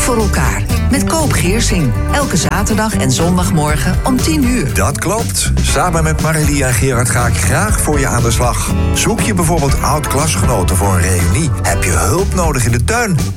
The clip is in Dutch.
voor elkaar. Met Koop Geersing. Elke zaterdag en zondagmorgen om 10:00. Dat klopt. Samen met Marilie en Gerard ga ik graag voor je aan de slag. Zoek je bijvoorbeeld oud-klasgenoten voor een reunie? Heb je hulp nodig in de tuin?